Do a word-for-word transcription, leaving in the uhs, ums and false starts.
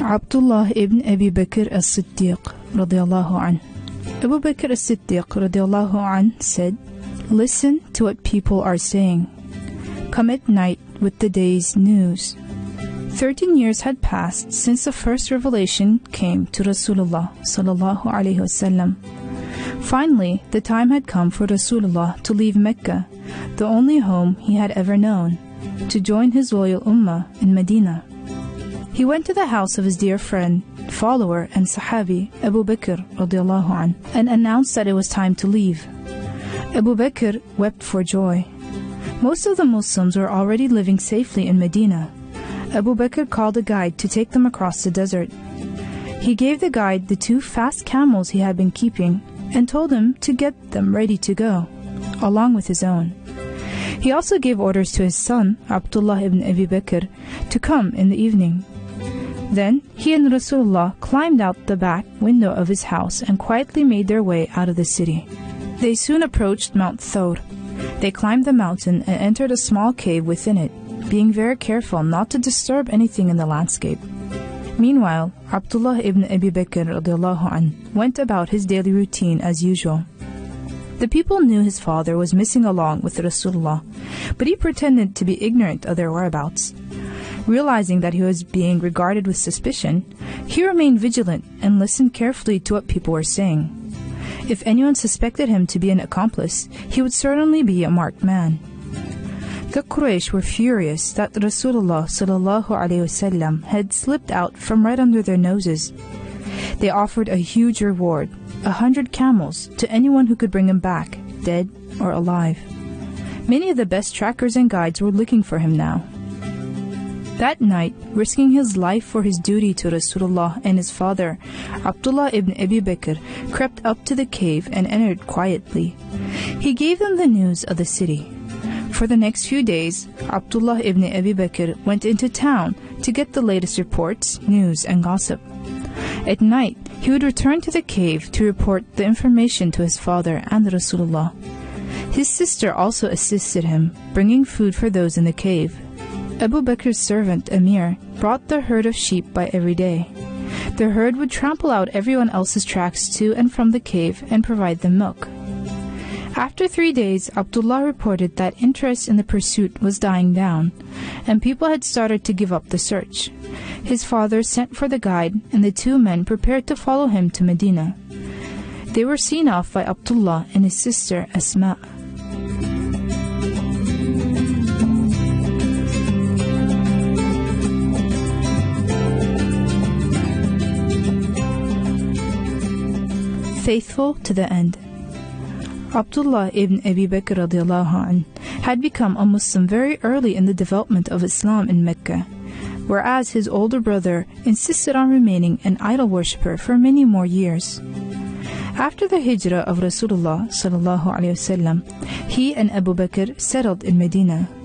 Abdullah ibn Abi Bakr as-Siddiq radiyallahu anh. Abu Bakr as-Siddiq radiyallahu anh said, "Listen to what people are saying. Come at night with the day's news." Thirteen years had passed since the first revelation came to Rasulullah sallallahu alaihi wasallam. Finally, the time had come for Rasulullah to leave Mecca, the only home he had ever known, to join his loyal ummah in Medina. He went to the house of his dear friend, follower and Sahabi Abu Bakr radiallahu anh, and announced that it was time to leave. Abu Bakr wept for joy. Most of the Muslims were already living safely in Medina. Abu Bakr called a guide to take them across the desert. He gave the guide the two fast camels he had been keeping and told him to get them ready to go, along with his own. He also gave orders to his son, Abdullah ibn Abi Bakr, to come in the evening. Then he and Rasulullah climbed out the back window of his house and quietly made their way out of the city. They soon approached Mount Thawr. They climbed the mountain and entered a small cave within it, being very careful not to disturb anything in the landscape. Meanwhile, Abdullah ibn Abi Bakr radiallahu anh went about his daily routine as usual. The people knew his father was missing along with Rasulullah, but he pretended to be ignorant of their whereabouts. Realizing that he was being regarded with suspicion, he remained vigilant and listened carefully to what people were saying. If anyone suspected him to be an accomplice, he would certainly be a marked man. The Quraysh were furious that Rasulullah sallallahu alaihi wasallam had slipped out from right under their noses. They offered a huge reward, a hundred camels, to anyone who could bring him back, dead or alive. Many of the best trackers and guides were looking for him now. That night, risking his life for his duty to Rasulullah and his father, Abdullah ibn Abi Bakr crept up to the cave and entered quietly. He gave them the news of the city. For the next few days, Abdullah ibn Abi Bakr went into town to get the latest reports, news, and gossip. At night, he would return to the cave to report the information to his father and Rasulullah. His sister also assisted him, bringing food for those in the cave. Abu Bakr's servant, Amir, brought the herd of sheep by every day. The herd would trample out everyone else's tracks to and from the cave and provide them milk. After three days, Abdullah reported that interest in the pursuit was dying down, and people had started to give up the search. His father sent for the guide, and the two men prepared to follow him to Medina. They were seen off by Abdullah and his sister Asma. Faithful to the end. Abdullah ibn Abi Bakr radiallahu anh had become a Muslim very early in the development of Islam in Mecca, whereas his older brother insisted on remaining an idol worshipper for many more years. After the hijrah of Rasulullah sallallahu alaihi wasallam, he and Abu Bakr settled in Medina.